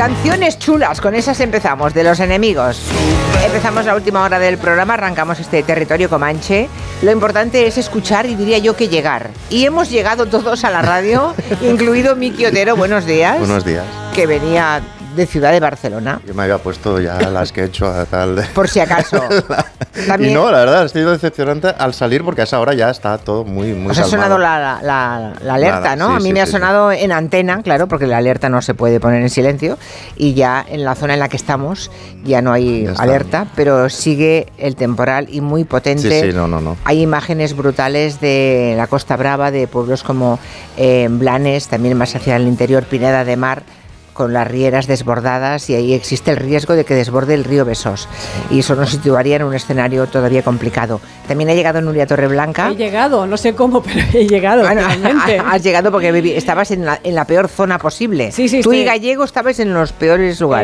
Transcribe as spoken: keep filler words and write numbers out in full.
Canciones chulas, con esas empezamos, de Los Enemigos. Empezamos la última hora del programa, arrancamos este territorio comanche. Lo importante es escuchar y diría yo que llegar. Y hemos llegado todos a la radio, incluido Miki Otero, buenos días. Buenos días. Que venía de Ciudad de Barcelona. Yo me había puesto ya las que he hecho a tal... De... Por si acaso. la... También... Y no, la verdad, ha sido decepcionante al salir porque a esa hora ya está todo muy, muy Os ha calmado. sonado la, la, la alerta, Nada, ¿no? sí, a mí sí, me ha sí, sonado sí. en antena, claro, porque la alerta no se puede poner en silencio y ya en la zona en la que estamos ya no hay Ya está. alerta, pero sigue el temporal y muy potente. Sí, sí, no, no, no. Hay imágenes brutales de la Costa Brava, de pueblos como eh, Blanes, también más hacia el interior, Pineda de Mar, con las rieras desbordadas, y ahí existe el riesgo de que desborde el río Besós, y eso nos situaría en un escenario todavía complicado. También ha llegado Nuria Torreblanca. He llegado, no sé cómo, pero he llegado. Bueno, finalmente. has llegado porque vivi- estabas en la, en la peor zona posible. Sí, sí, Tú estoy- y Gallego estabais en los peores lugares.